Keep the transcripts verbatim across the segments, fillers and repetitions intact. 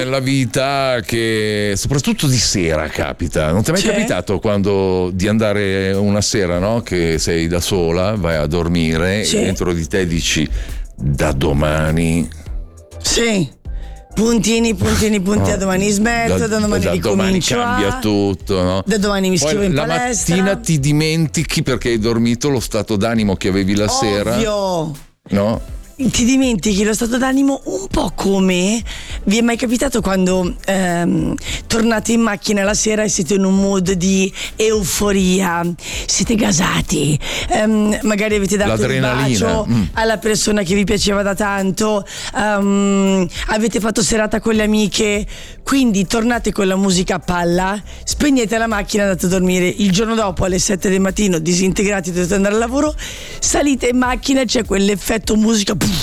nella vita che soprattutto di sera capita. Non ti è mai C'è? capitato quando di andare una sera, no? Che sei da sola, vai a dormire Sì. e dentro di te dici da domani. Sì. Puntini, puntini, punti, Oh, a domani smetto, da, domani da domani ricomincio. cambia a... tutto, no? Da domani mi Poi scrivo in la palestra. mattina ti dimentichi perché hai dormito lo stato d'animo che avevi la sera. Ovvio. No? Ti dimentichi lo stato d'animo un po' come vi è mai capitato quando ehm, tornate in macchina la sera e siete in un mood di euforia, siete gasati, ehm, magari avete dato un L'adrenalina. bacio Mm. alla persona che vi piaceva da tanto, ehm, avete fatto serata con le amiche, quindi tornate con la musica a palla, spegnete la macchina, andate a dormire. Il giorno dopo alle sette del mattino disintegrati, dovete andare al lavoro, salite in macchina e c'è quell'effetto musica puff,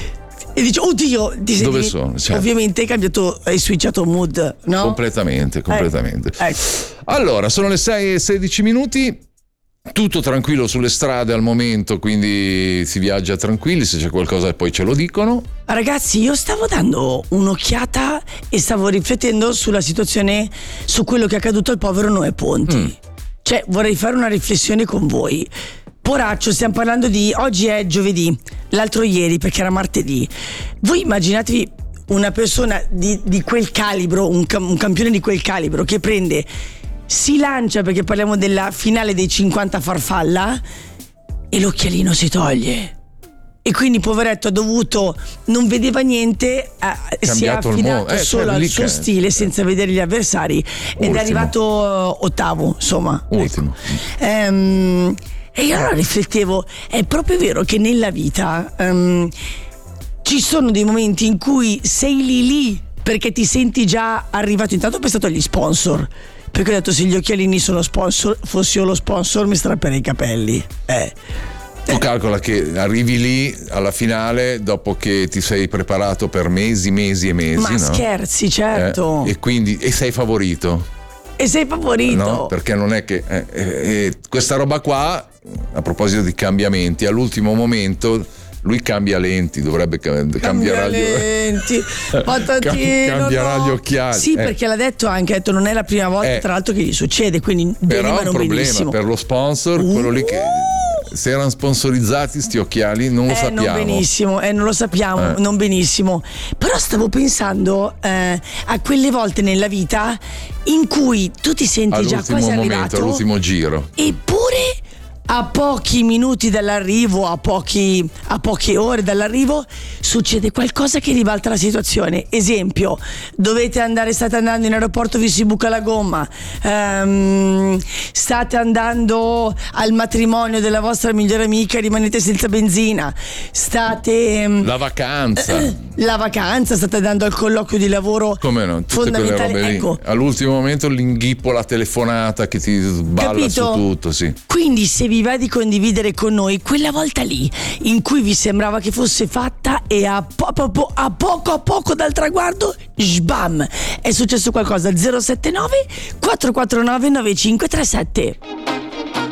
e dici oddio, ti senti- Dove sono? Certo. Ovviamente hai cambiato, hai switchato mood, no? Completamente, completamente. Eh, ecco. Allora, sono le sei e sedici minuti. Tutto tranquillo sulle strade al momento, quindi si viaggia tranquilli. Se c'è qualcosa poi ce lo dicono. Ragazzi, io stavo dando un'occhiata e stavo riflettendo sulla situazione, su quello che è accaduto al povero Noè Ponti. Mm. Cioè, vorrei fare una riflessione con voi. Poraccio, stiamo parlando di oggi è giovedì, l'altro ieri perché era martedì. Voi immaginatevi una persona di, di quel calibro, un, cam- un campione di quel calibro che prende, si lancia, perché parliamo della finale dei cinquanta farfalla, e l'occhialino si toglie. E quindi poveretto ha dovuto, non vedeva niente, eh, si è Cambiato il affidato mondo. Eh, solo cioè, al lì suo che- stile senza vedere gli avversari ed Ultimo. è arrivato ottavo, insomma. Ultimo. Ecco. Ehm, e io allora riflettevo, è proprio vero che nella vita ehm, ci sono dei momenti in cui sei lì lì perché ti senti già arrivato. Intanto ho pensato agli sponsor, perché ho detto se gli occhialini sono sponsor, fossi io lo sponsor mi strapperei i capelli. Eh. Tu calcola che arrivi lì alla finale dopo che ti sei preparato per mesi, mesi e mesi. Ma no? scherzi, certo. Eh, e quindi e sei favorito. E sei favorito. No? Perché non è che eh, eh, eh, questa roba qua, a proposito di cambiamenti, all'ultimo momento lui cambia lenti, dovrebbe ca- cambiare lenti, patatino, cambierà no. gli occhiali. Sì, eh. perché l'ha detto anche, ha detto non è la prima volta Eh. tra l'altro che gli succede, quindi bene, Però ma è un non problema benissimo. per lo sponsor, Uh. quello lì che se erano sponsorizzati sti occhiali non lo Eh, sappiamo. non benissimo, eh, non lo sappiamo, Eh. non benissimo. Però stavo pensando eh, a quelle volte nella vita in cui tu ti senti già All'ultimo quasi momento, arrivato, all'ultimo giro. eppure a pochi minuti dall'arrivo, a, pochi, a poche ore dall'arrivo, succede qualcosa che ribalta la situazione. Esempio, dovete andare, state andando in aeroporto, vi si buca la gomma, ehm, state andando al matrimonio della vostra migliore amica, rimanete senza benzina, state... ehm, La vacanza. la vacanza, state andando al colloquio di lavoro. Come no? Tutte quelle fondamentale. robe lì. Ecco, All'ultimo momento l'inghippo, la telefonata che ti balla capito? su tutto, sì. Quindi se vi va di condividere con noi quella volta lì in cui vi sembrava che fosse fatta e a, po- po- po- a poco a poco dal traguardo, sbam, è successo qualcosa. Zero sette nove quattro quattro nove nove cinque tre sette.